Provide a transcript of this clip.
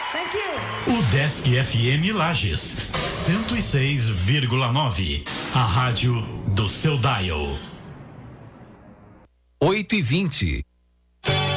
Thank you. O Desk FM Lages, 106,9. A rádio do seu dial. 8:20.